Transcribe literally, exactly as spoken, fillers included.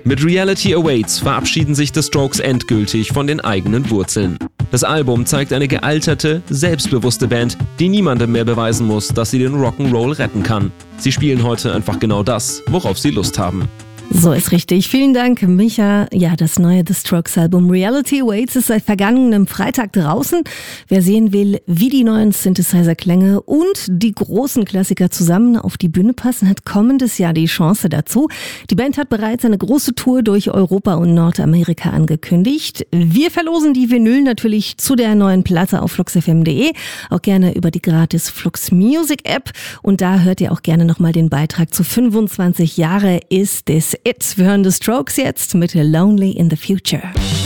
Mit Reality Awaits verabschieden sich The Strokes endgültig von den eigenen Wurzeln. Das Album zeigt eine gealterte, selbstbewusste Band, die niemandem mehr beweisen muss, dass sie den Rock'n'Roll retten kann. Sie spielen heute einfach genau das, worauf sie Lust haben. So ist richtig. Vielen Dank, Micha. Ja, das neue The Strokes Album Reality Awaits ist seit vergangenem Freitag draußen. Wer sehen will, wie die neuen Synthesizer-Klänge und die großen Klassiker zusammen auf die Bühne passen, hat kommendes Jahr die Chance dazu. Die Band hat bereits eine große Tour durch Europa und Nordamerika angekündigt. Wir verlosen die Vinyl natürlich zu der neuen Platte auf flux f m punkt de, auch gerne über die gratis Flux Music App. Und da hört ihr auch gerne nochmal den Beitrag zu fünfundzwanzig Jahre ist es It. Wir hören The Strokes jetzt mit Lonely in the Future.